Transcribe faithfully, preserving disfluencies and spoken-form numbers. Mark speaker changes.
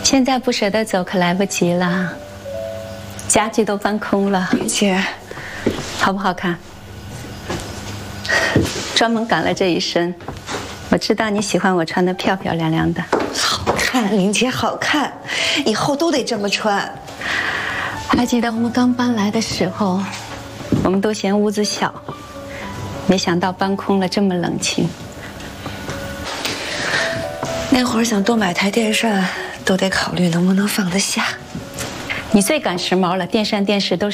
Speaker 1: 现在不舍得走可来不及了，家具都搬空了。
Speaker 2: 姐，
Speaker 1: 好不好看？专门赶了这一身，我知道你喜欢我穿的漂漂亮亮的。
Speaker 2: 好看，玲姐好看，以后都得这么穿。
Speaker 1: 还记得我们刚搬来的时候，我们都嫌屋子小，没想到搬空了这么冷清。
Speaker 2: 那会儿想多买台电扇，都得考虑能不能放得下。
Speaker 1: 你最赶时髦了，电扇电视都是。